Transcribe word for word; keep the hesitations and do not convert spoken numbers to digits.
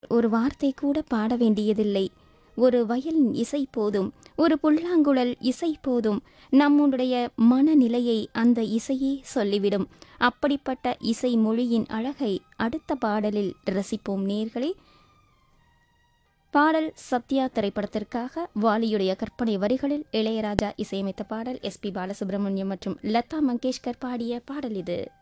ஒரு வார்த்தை கூட பாட வேண்டியதில்லை. ஒரு வயலின் இசை போதும், ஒரு புல்லாங்குழல் இசை போதும், நம்முடைய மனநிலையை அந்த இசையே சொல்லிவிடும். அப்படிப்பட்ட இசை மொழியின் அழகை அடுத்த பாடலில் ரசிப்போம் நேர்களே. பாடல் சத்யா திரைப்படத்திற்காக வாலியுடைய கற்பனை வரிகளில் இளையராஜா இசையமைத்த பாடல். எஸ் பி பாலசுப்ரமணியம் மற்றும் லதா மங்கேஷ்கர் பாடிய பாடல் இது.